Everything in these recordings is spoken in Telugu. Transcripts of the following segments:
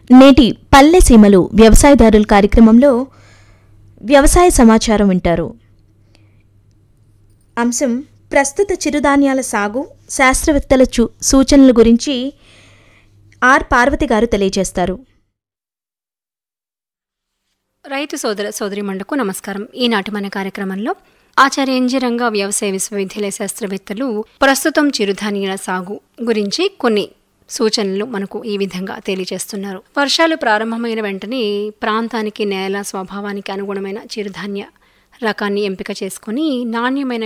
నేటి పల్లె సీమలు వ్యవసాయదారుల కార్యక్రమంలో వ్యవసాయ సమాచారం వింటారు. అంశం ప్రస్తుత చిరుధాన్యాల సాగు శాస్త్రవేత్తల సూచనల గురించి ఆర్ పార్వతి గారు తెలియజేస్తారు. రైతు సోదర సోదరిమండకు నమస్కారం. ఈనాటి మన కార్యక్రమంలో ఆచార్య ఎన్జి రంగా వ్యవసాయ విశ్వవిద్యాలయ శాస్త్రవేత్తలు ప్రస్తుతం చిరుధాన్యాల సాగు గురించి కొన్ని సూచనలు మనకు ఈ విధంగా తెలియజేస్తున్నారు. వర్షాలు ప్రారంభమైన వెంటనే ప్రాంతానికి నేల స్వభావానికి అనుగుణమైన చిరుధాన్య రకాన్ని ఎంపిక చేసుకుని నాణ్యమైన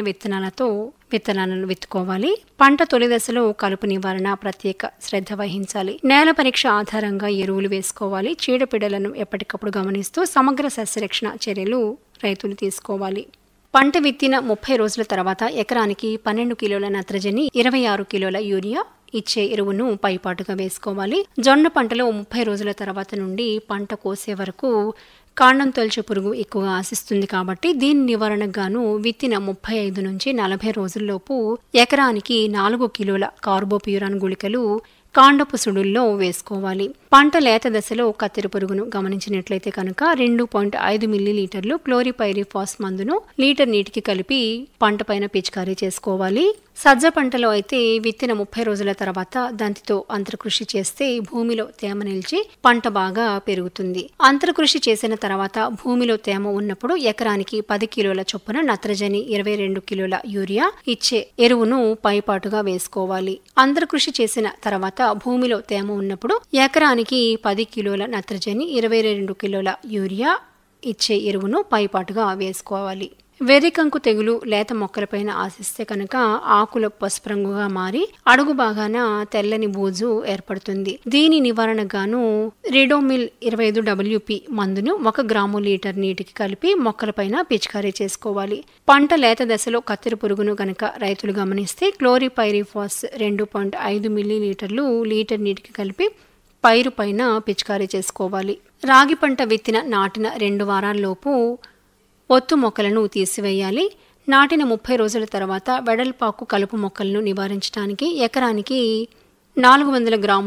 విత్తనాలను విత్తుకోవాలి. పంట తొలి దశలో కలుపు నివారణ ప్రత్యేక శ్రద్ధ వహించాలి. నేల పరీక్ష ఆధారంగా ఎరువులు వేసుకోవాలి. చీడపీడలను ఎప్పటికప్పుడు గమనిస్తూ సమగ్ర సస్యరక్షణ చర్యలు రైతులు తీసుకోవాలి. పంట విత్తిన 30 రోజుల తర్వాత ఎకరానికి 12 కిలోల నత్రజని, 26 కిలోల యూరియా ఇచ్చే ఎరువును పైపాటుగా వేసుకోవాలి. జొన్న పంటలో 30 రోజుల తర్వాత నుండి పంట కోసే వరకు కాండం తొలచు పురుగు ఎక్కువగా ఆశిస్తుంది కాబట్టి దీని నివారణకు గాను విత్తిన 35 నుంచి 40 రోజుల్లోపు ఎకరానికి 4 కిలోల కార్బోప్యూరాన్ గుళికలు కాండపు సుడుల్లో వేసుకోవాలి. పంట లేత దశలో కత్తెర పురుగును గమనించినట్లయితే కనుక 2.5 మిల్లీలీటర్లు క్లోరిపైరిఫాస్ మందును లీటర్ నీటికి కలిపి పంట పైన పిచికారీ చేసుకోవాలి. సజ్జ పంటలో అయితే విత్తిన 30 రోజుల తర్వాత దంతితో అంతర్కృషి చేస్తే భూమిలో తేమ నిలిచి పంట బాగా పెరుగుతుంది. అంతర్కృషి చేసిన తర్వాత భూమిలో తేమ ఉన్నప్పుడు ఎకరానికి 10 కిలోల చొప్పున నత్రజని, 22 కిలోల యూరియా ఇచ్చే ఎరువును పైపాటుగా వేసుకోవాలి. అంతర్కృషి చేసిన తర్వాత భూమిలో తేమ ఉన్నప్పుడు ఎకరానికి 10 కిలోల నత్రజని, 22 కిలోల యూరియా ఇచ్చే ఎరువును పైపాటుగా వేసుకోవాలి. వెర్రికంకు తెగులు లేత మొక్కలపైన ఆశిస్తే కనుక ఆకుల పసుపు రంగుగా మారి అడుగు భాగాన తెల్లని బూజు ఏర్పడుతుంది. దీని నివారణకు గాను రిడోమిల్ 25 WP మందును 1 గ్రాము లీటర్ నీటికి కలిపి మొక్కలపైన పిచికారీ చేసుకోవాలి. పంట లేత దశలో కత్తెర పురుగును గనక రైతులు గమనిస్తే క్లోరిపైరిఫాస్ 2.5 మిల్లీలీటర్లు లీటర్ నీటికి కలిపి పైరు పైన పిచికారీ చేసుకోవాలి. రాగి పంట విత్తిన నాటిన 2 వారాల్లోపు ఒత్తు మొక్కలను తీసివేయాలి. నాటిన 30 రోజుల తర్వాత వెడల్పాకు కలుపు మొక్కలను నివారించడానికి ఎకరానికి 400 గ్రాముల